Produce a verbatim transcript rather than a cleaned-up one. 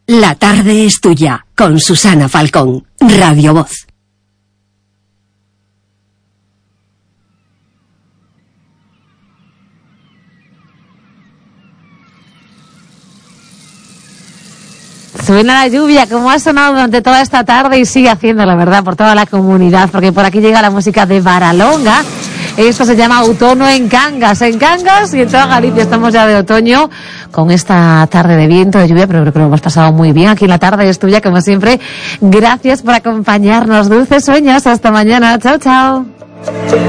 La tarde es tuya, con Susana Falcón, Radio Voz. Suena la lluvia, como ha sonado durante toda esta tarde y sigue haciendo, la verdad, por toda la comunidad, porque por aquí llega la música de Varalonga. Esto se llama Outono en Cangas, en Cangas y en toda Galicia. Estamos ya de otoño con esta tarde de viento, de lluvia, pero creo que lo hemos pasado muy bien. Aquí en La Tarde es Tuya, como siempre. Gracias por acompañarnos. Dulces sueños. Hasta mañana. Chao, chao.